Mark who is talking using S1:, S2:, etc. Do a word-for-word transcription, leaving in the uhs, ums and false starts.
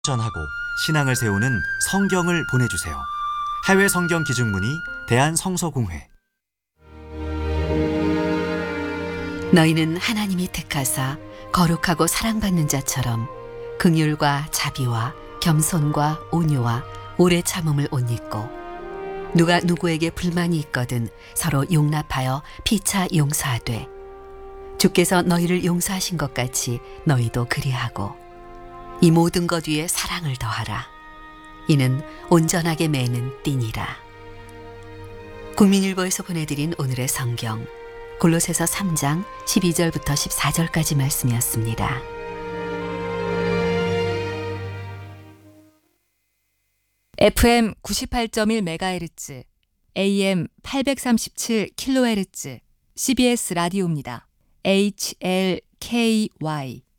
S1: 전하고 신앙을 세우는 성경을 보내주세요. 해외 성경 기준문의 대한성서공회.
S2: 너희는 하나님이 택하사 거룩하고 사랑받는 자처럼 긍휼과 자비와 겸손과 온유와 오래 참음을 옷 입고 누가 누구에게 불만이 있거든 서로 용납하여 피차 용서하되 주께서 너희를 용서하신 것 같이 너희도 그리하고 이 모든 것 위에 사랑을 더하라. 이는 온전하게 매는 띠니라. 국민일보에서 보내드린 오늘의 성경 골로새서 삼 장 십이 절부터 십사 절까지 말씀이었습니다.
S3: 에프엠 구십팔 점 일 메가헤르츠, 에이엠 팔백삼십칠 킬로헤르츠 씨비에스 라디오입니다. 에이치엘케이와이